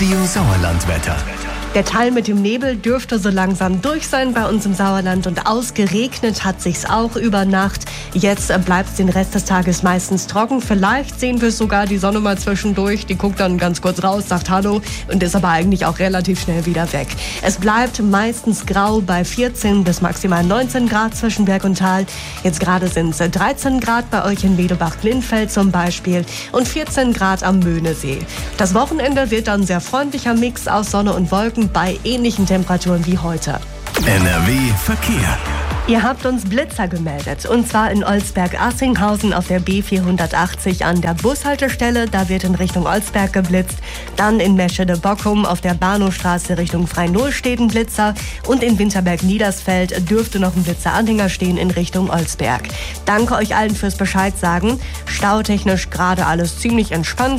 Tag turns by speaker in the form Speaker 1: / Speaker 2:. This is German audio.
Speaker 1: Radio Sauerlandwetter.
Speaker 2: Der Teil mit dem Nebel dürfte so langsam durch sein bei uns im Sauerland und ausgeregnet hat sich's auch über Nacht. Jetzt bleibt es den Rest des Tages meistens trocken. Vielleicht sehen wir sogar die Sonne mal zwischendurch. Die guckt dann ganz kurz raus, sagt Hallo und ist aber eigentlich auch relativ schnell wieder weg. Es bleibt meistens grau bei 14 bis maximal 19 Grad zwischen Berg und Tal. Jetzt gerade sind es 13 Grad bei euch in Wedebach-Glinfeld zum Beispiel und 14 Grad am Möhnesee. Das Wochenende wird dann ein sehr freundlicher Mix aus Sonne und Wolken bei ähnlichen Temperaturen wie heute.
Speaker 1: NRW Verkehr.
Speaker 2: Ihr habt uns Blitzer gemeldet, und zwar in Olsberg-Assinghausen auf der B480 an der Bushaltestelle. Da wird in Richtung Olsberg geblitzt. Dann in Meschede-Bockum auf der Bahnhofstraße Richtung Frei-Null-Stedt ein Blitzer. Und in Winterberg-Niedersfeld dürfte noch ein Blitzeranhänger stehen in Richtung Olsberg. Danke euch allen fürs Bescheid sagen. Stautechnisch gerade alles ziemlich entspannt.